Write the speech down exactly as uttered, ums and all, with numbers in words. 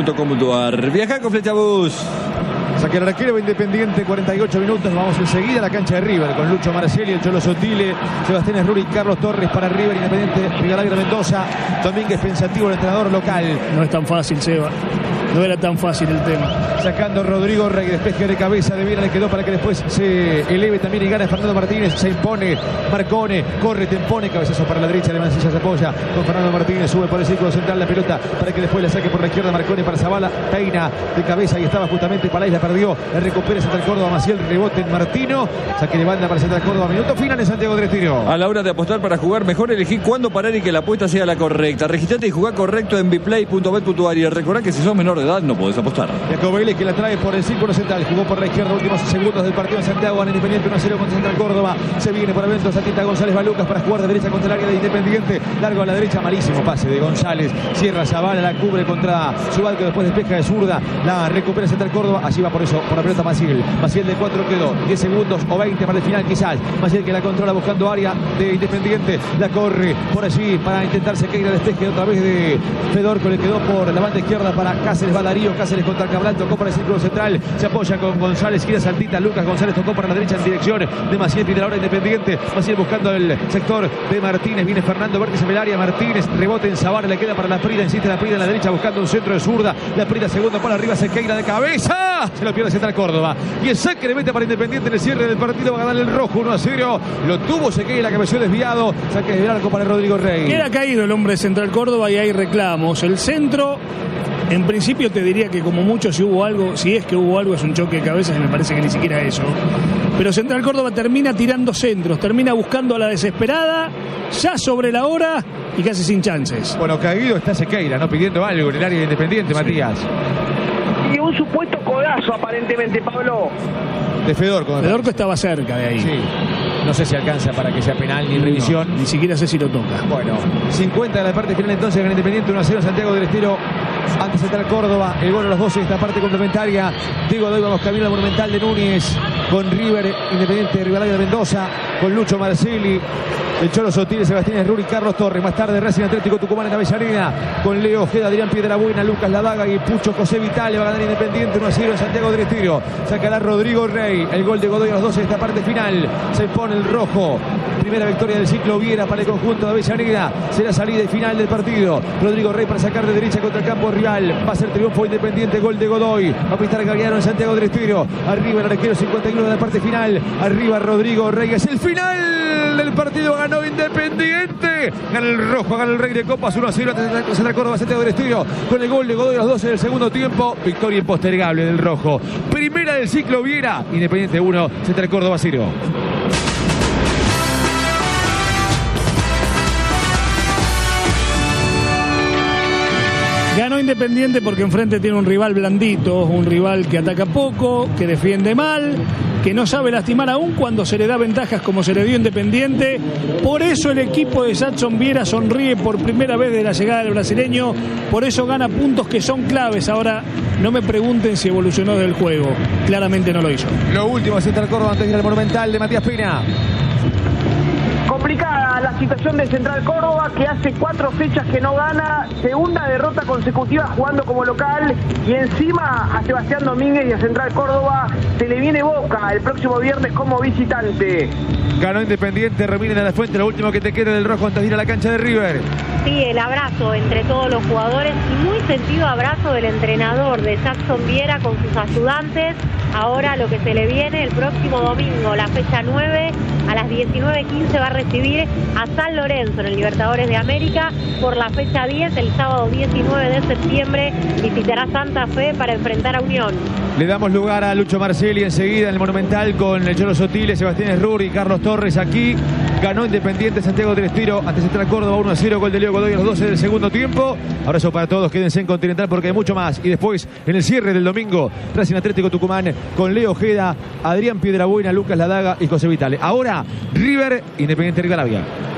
punto com punto a r. Viaja con Flechabús. Saque el arquero Independiente, cuarenta y ocho minutos. Vamos enseguida a la cancha de River con Lucho Marcelli, el Cholo Sotile, Sebastián Esruri, Carlos Torres para River. Independiente, Rivadavia Mendoza. Domínguez pensativo, el entrenador local. No es tan fácil, Seba. No era tan fácil el tema. Sacando Rodrigo Rey, despeje de cabeza de Viera, le quedó para que después se eleve también y gana Fernando Martínez. Se impone Marcone, corre, te impone, cabezazo para la derecha, de Mancilla se apoya con Fernando Martínez, sube por el círculo central la pelota para que después la saque por la izquierda Marcone para Zavala, peina de cabeza y estaba justamente Palais, la perdió, la recupera Central Córdoba, Maciel, rebote en Martino, saque de banda para Central Córdoba, minuto final en Santiago del Estero. A la hora de apostar para jugar mejor, elegí cuándo parar y que la apuesta sea la correcta. Registrate y jugá correcto en biplay punto bet punto a r y recordá que si sos menor de edad no podés apostar. Jacob Vélez que la trae por el círculo central, jugó por la izquierda, últimos segundos del partido en Santiago, en Independiente uno a cero con Central Córdoba, se viene por eventos Satita González Balucas para jugar de derecha contra el área de Independiente, largo a la derecha, malísimo pase de González, cierra Zavala, la cubre contra Subalco, después despeja de zurda, la recupera Central Córdoba, allí va por eso, por la pelota Maciel, Maciel de cuatro quedó, diez segundos o veinte para el final quizás, Maciel que la controla buscando área de Independiente, la corre por allí para intentar Sequeira, despeje otra vez de Fedorco, le quedó por la banda izquierda para Cáceres, va Darío, Cáceres contra Cabral, tocó para el círculo central, se apoya con González, gira Santita, Lucas González tocó para la derecha en dirección de Maciel, pide la hora Independiente, Maciel buscando el sector de Martínez, viene Fernando Vértiz en el área, Martínez, rebote en Zavala, le queda para la Prida, insiste la Prida en la derecha buscando un centro de zurda, la Prida segundo para arriba, Sequeira de cabeza, se lo pierde Central Córdoba, y el saque le mete para Independiente en el cierre del partido, va a ganar el rojo uno a cero, lo tuvo Sequeira, cabeció desviado, saque de arco para Rodrigo Rey. Era caído el hombre de Central Córdoba y hay reclamos, el centro. En principio te diría que como mucho si hubo algo, si es que hubo algo es un choque de cabezas y me parece que ni siquiera eso. Pero Central Córdoba termina tirando centros, termina buscando a la desesperada, ya sobre la hora y casi sin chances. Bueno, caído está Sequeira, ¿no? Pidiendo algo en el área de Independiente, sí. Matías. Y un supuesto codazo aparentemente, Pablo. De Fedorco. Fedorco estaba cerca de ahí. Sí. No sé si alcanza para que sea penal ni revisión. No, ni siquiera sé si lo toca. Bueno, cincuenta de la parte final entonces en Independiente, uno a cero Santiago del Estero ante Central Córdoba. El gol a los doce de esta parte complementaria. Diego Doy, vamos camino al Monumental de Núñez con River, Independiente de Rivadavia de Mendoza, con Lucho Marcelli, el Cholo Sotile, Sebastián Esruri, Carlos Torres. Más tarde Racing Atlético Tucumán en Avellaneda con Leo Ojeda, Adrián Piedrabuena, Lucas Ladaga y Pucho José Vitale. Va a ganar Independiente uno a cero en Santiago del Estero. Sacará Rodrigo Rey. El gol de Godoy a los doce de esta parte final. Se pone el rojo. Primera victoria del ciclo Viera para el conjunto de Avellaneda. Será salida y final del partido. Rodrigo Rey para sacar de derecha contra el campo rival. Va a ser triunfo Independiente. Gol de Godoy. Va a pisar Gagliano en Santiago del Estero. Arriba el arquero cincuenta y uno de la parte final. Arriba Rodrigo Rey. Es el final del partido. Ganó Independiente. Gana el rojo. Gana el Rey de Copas. uno a cero ante Central Córdoba, Santiago del Estero. Con el gol de Godoy a los doce del segundo tiempo. Victoria impostergable del rojo. Primera del ciclo Viera. Independiente uno. Central Córdoba cero. Ganó Independiente porque enfrente tiene un rival blandito, un rival que ataca poco, que defiende mal, que no sabe lastimar aún cuando se le da ventajas como se le dio Independiente. Por eso el equipo de Satson Viera sonríe por primera vez desde la llegada del brasileño, por eso gana puntos que son claves. Ahora no me pregunten si evolucionó del juego, claramente no lo hizo. Lo último, Central Córdoba antes de ir al Monumental de Matías Pina. Complicada la situación de Central Córdoba, que hace cuatro fechas que no gana, segunda derrota consecutiva jugando como local, y encima a Sebastián Domínguez y a Central Córdoba se le viene Boca el próximo viernes como visitante. Ganó Independiente, Romina de la Fuente, lo último que te queda del rojo antes de ir a la cancha de River. Sí, el abrazo entre todos los jugadores y muy sentido abrazo del entrenador de Satson Viera con sus ayudantes. Ahora lo que se le viene el próximo domingo, la fecha nueve, a las diecinueve quince va a recibir a San Lorenzo en el Libertadores de América. Por la fecha diez, el sábado diecinueve de septiembre, visitará Santa Fe para enfrentar a Unión. Le damos lugar a Lucho Marcelli enseguida en el Monumental con el Cholo Sotile, Sebastián Esruri y Carlos Torres aquí. Ganó Independiente Santiago del Estero ante Central Córdoba uno a cero, gol de Leo Godoy a los doce del segundo tiempo. Abrazo para todos, quédense en Continental porque hay mucho más. Y después, en el cierre del domingo, Racing Atlético Tucumán con Leo Ojeda, Adrián Piedrabuena, Lucas Ladaga y José Vitale. Ahora, River, Independiente Rivadavia.